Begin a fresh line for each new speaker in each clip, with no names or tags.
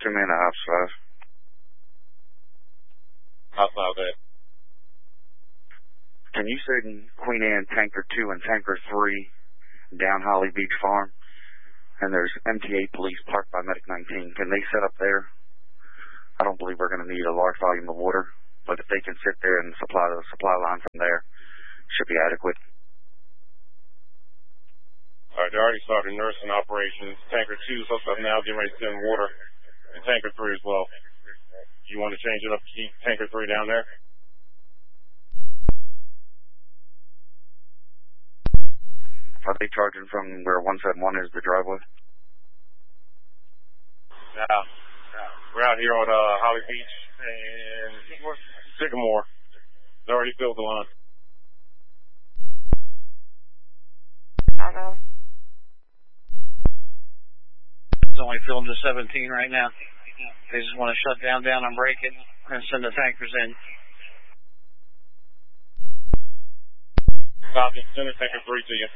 Command Ops 5.
Ops 5, there.
Can you send Queen Anne Tanker 2 and Tanker 3 down Holly Beach Farm? And there's MTA police parked by Medic 19. Can they set up there? I don't believe we're going to need a large volume of water, but if they can sit there and supply the supply line from there, should be adequate.
All right, they already started nursing operations. Tanker 2 is hooked up now, getting ready to send water, and Tanker 3 as well. You want to change it up to keep Tanker 3 down there?
Are they charging from where 171 is the driveway?
Yeah. We're out here on Holly Beach and Sycamore. They already filled the line.
It's only filled to 17 right now. They just want to shut down and break it and send the tankers in.
Copy. Send a Tanker 3 to you.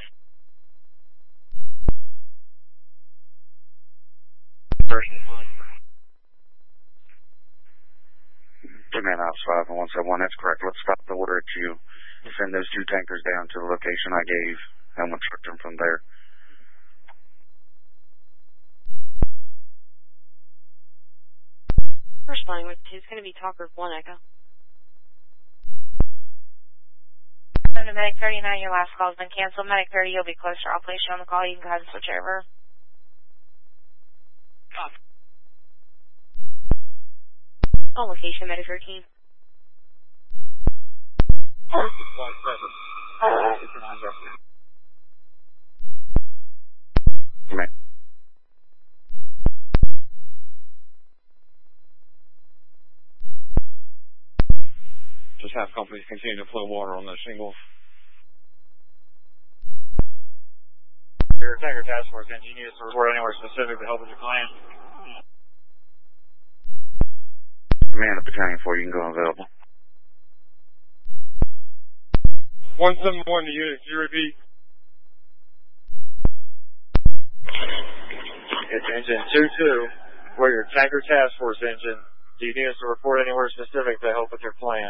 Command Ops 5 and 171, that's correct. Let's stop the order at you. Send those 2 tankers down to the location I gave, and we'll instruct them from there.
Responding with 2 is going to be Talker 1 Echo.
To Medic 39, your last call has been canceled. Medic 30, you'll be close to operation on the call. You can go ahead and switch over.
Copy. On location, Medic 13.
Just have companies continue to flow water on those shingles.
Your Tanker Task Force engineers to report anywhere specific to help with your client.
Command of Battalion 4, you can go available.
171 to unit, you repeat.
It's engine 22. We're your Tanker Task Force engine. Do you need us to report anywhere specific to help with your plan?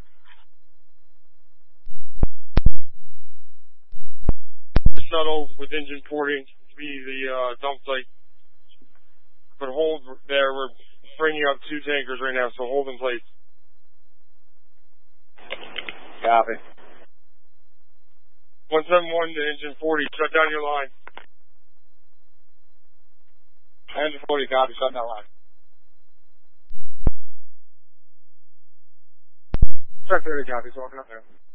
The shuttle with engine 40 to be the dump site. But hold there, we're bringing up 2 tankers right now, so hold in place.
Copy.
171 to engine 40, shut down your line.
Engine 40, copy, shut down line.
Truck 30, copy, so walking up there.